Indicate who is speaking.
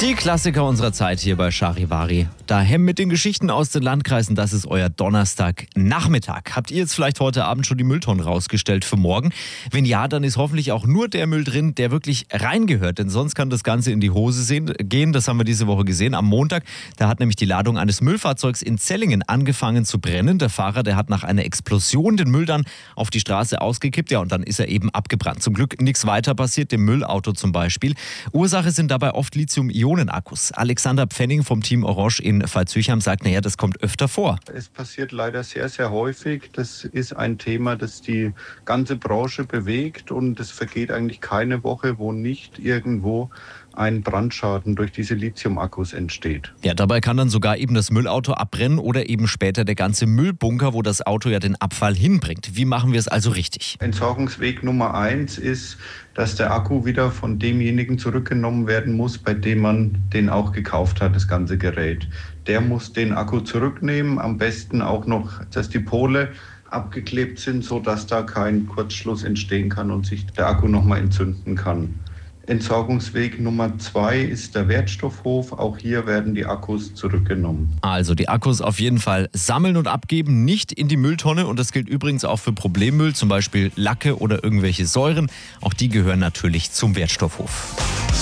Speaker 1: Die Klassiker unserer Zeit hier bei Charivari. Daheim mit den Geschichten aus den Landkreisen, das ist euer Donnerstagnachmittag. Habt ihr jetzt vielleicht heute Abend schon die Mülltonnen rausgestellt für morgen? Wenn ja, dann ist hoffentlich auch nur der Müll drin, der wirklich reingehört. Denn sonst kann das Ganze in die Hose gehen. Das haben wir diese Woche gesehen. Am Montag, da hat nämlich die Ladung eines Müllfahrzeugs in Zellingen angefangen zu brennen. Der Fahrer, der hat nach einer Explosion den Müll dann auf die Straße ausgekippt. Ja, und dann ist er eben abgebrannt. Zum Glück nichts weiter passiert, dem Müllauto zum Beispiel. Ursache sind dabei oft Lithium-Ionen-Akkus. Alexander Pfenning vom Team Orange in Pfalz-Hüchheim sagt, naja, das kommt öfter vor.
Speaker 2: Es passiert leider sehr, sehr häufig. Das ist ein Thema, das die ganze Branche bewegt und es vergeht eigentlich keine Woche, wo nicht irgendwo ein Brandschaden durch diese Lithium-Akkus entsteht.
Speaker 1: Ja, dabei kann dann sogar eben das Müllauto abbrennen oder eben später der ganze Müllbunker, wo das Auto ja den Abfall hinbringt. Wie machen wir es also richtig?
Speaker 2: Entsorgungsweg Nummer 1 ist, dass der Akku wieder von demjenigen zurückgenommen werden muss, bei dem man den auch gekauft hat, das ganze Gerät. Der muss den Akku zurücknehmen, am besten auch noch, dass die Pole abgeklebt sind, sodass da kein Kurzschluss entstehen kann und sich der Akku nochmal entzünden kann. Entsorgungsweg Nummer 2 ist der Wertstoffhof. Auch hier werden die Akkus zurückgenommen.
Speaker 1: Also die Akkus auf jeden Fall sammeln und abgeben, nicht in die Mülltonne. Und das gilt übrigens auch für Problemmüll, zum Beispiel Lacke oder irgendwelche Säuren. Auch die gehören natürlich zum Wertstoffhof.